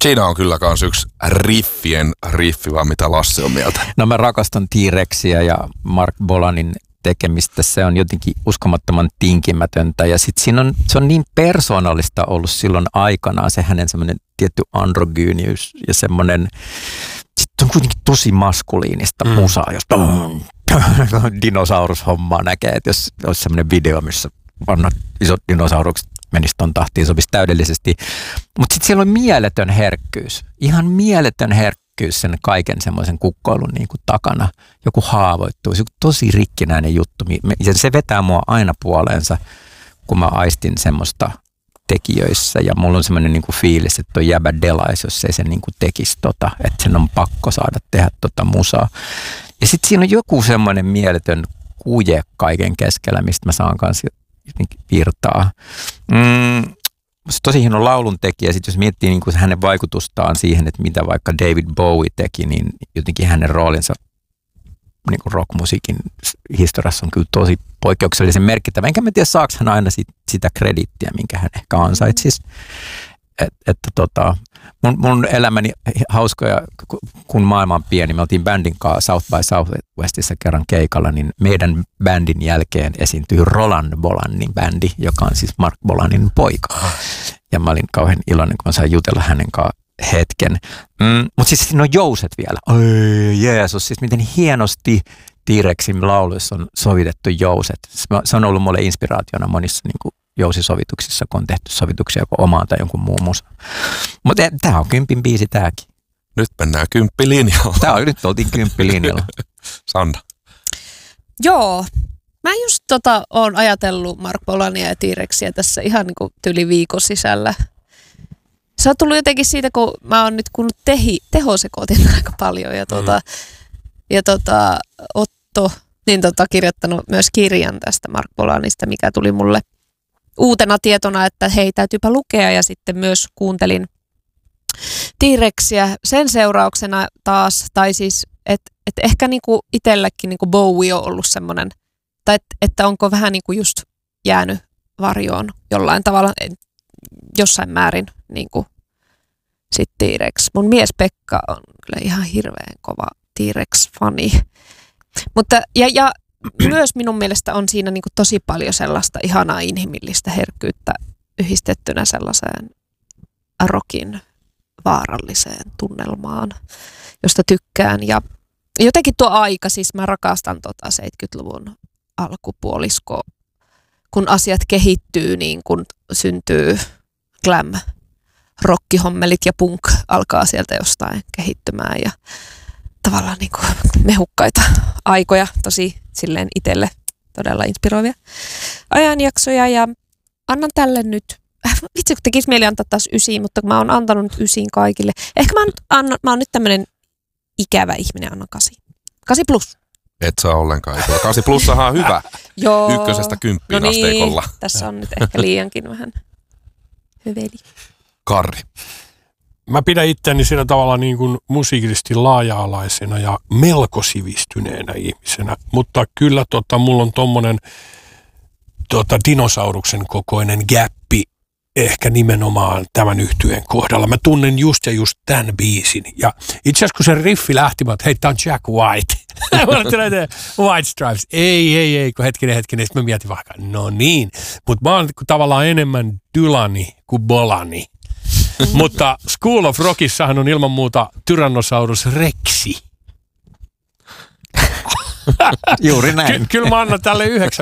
Siinä on kyllä kans yksi riffi, vaan mitä Lasse on mieltä. No mä rakastan T-Rexia ja Mark Bolanin tekemistä. Se on jotenkin uskomattoman tinkimätöntä ja sit se on niin persoonallista ollut silloin aikanaan se hänen semmoinen tietty androgyyniys ja semmoinen, sitten on kuitenkin tosi maskuliinista musaa, josta dinosaurushommaa näkee, että jos olisi semmoinen video, missä vanhat isot dinosaurukset menisi ton tahtiin, sopisi täydellisesti. Mutta sitten siellä on mieletön herkkyys, ihan mieletön herkkyys sen kaiken semmoisen kukkoilun niin kuin takana. Joku haavoittuu, se on tosi rikkinäinen juttu. Ja se vetää mua aina puoleensa, kun mä aistin semmoista tekijöissä. Ja mulla on semmoinen niin kuin fiilis, että toi jäbä delais, jos ei se niin kuin tekisi että sen on pakko saada tehdä musaa. Ja sitten siinä on joku semmoinen mieletön kuje kaiken keskellä, mistä mä saan kanssa virtaa. Se tosi hieno laulun tekijä. Sitten jos miettii niin kuin hänen vaikutustaan siihen, että mitä vaikka David Bowie teki, niin jotenkin hänen roolinsa niin kuin rockmusiikin historiassa on kyllä tosi poikkeuksellisen merkittävä. Enkä mä tiedä, saako hän aina sitä krediittiä, minkä hän ehkä ansaitsisi. Mun elämäni hauskoja, kun maailma on pieni. Me oltiin bändin kanssa South by Southwestissa kerran keikalla, niin meidän bändin jälkeen esiintyi Roland Bolanin bändi, joka on siis Mark Bolanin poika. Ja mä olin kauhean iloinen, kun mä sain jutella hänen kanssaan hetken. Mutta siis siinä on jouset vielä. Oi Jeesus, siis miten hienosti T-Rexin lauluissa on sovitettu jouset. Se on ollut mulle inspiraationa monissa niin kuin jousisovituksissa, kun on tehty sovituksia joko omaan tai jonkun muun musa. Mutta tämä on 10 biisi tämäkin. Nyt mennään 10 linjalla. Nyt oltiin 10 linjalla. Sanda. Joo. Mä just oon ajatellut Mark Bolania ja T-Rexia tässä ihan niin kuin yli viikon sisällä. Se on tullut jotenkin siitä, kun mä oon nyt kuunnut tehosekoitin aika paljon ja Otto niin kirjoittanut myös kirjan tästä Mark Bolanista, mikä tuli mulle uutena tietona, että hei, täytyypä lukea, ja sitten myös kuuntelin T-Rexia sen seurauksena taas, tai siis, että ehkä niinku itselläkin niinku Bowie on ollut semmoinen, tai että onko vähän niinku just jäänyt varjoon jollain tavalla, jossain määrin niinku sitten T-Rex. Mun mies Pekka on kyllä ihan hirveän kova T-Rex-fani, mutta ja myös minun mielestä on siinä niinku tosi paljon sellaista ihanaa inhimillistä herkkyyttä yhdistettynä sellaiseen rockin vaaralliseen tunnelmaan, josta tykkään. Ja jotenkin tuo aika, siis mä rakastan 70-luvun alkupuolisko, kun asiat kehittyy, niin kun syntyy glam, rockihommelit ja punk alkaa sieltä jostain kehittymään ja tavallaan niin kuin mehukkaita aikoja, tosi silleen itselle todella inspiroivia ajanjaksoja, ja annan tälle nyt, vitsi kun tekisi mieli antaa taas 9, mutta mä oon antanut nyt 9 kaikille. Ehkä mä oon nyt tämmönen ikävä ihminen, annan 8. 8 plus. Et saa ollenkaan. 8 plussahan on hyvä. Joo. 1–10 asteikolla. Niin, tässä on nyt ehkä liiankin vähän hyveli. Karri. Mä pidän itseäni sillä tavalla niin kuin musiikillisesti laaja-alaisena ja melko sivistyneenä ihmisenä, mutta kyllä mulla on tommonen dinosauruksen kokoinen gäppi ehkä nimenomaan tämän yhtyeen kohdalla. Mä tunnen just tämän biisin. Ja itse asiassa kun se riffi lähti, mä hei, tää on Jack White. White Stripes. Ei, kun hetkinen. Sitten mä mietin vaikka, no niin. Mutta mä oon tavallaan enemmän Dylani kuin Bolani. Mutta School of Rockissahan on ilman muuta Tyrannosaurus Rexi. Juuri näin. Kyllä mä annan tälle 9,5.